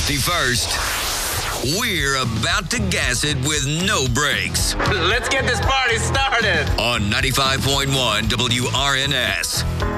Safety first. We're about to gas it with no brakes. Let's get this party started. On 95.1 WRNS.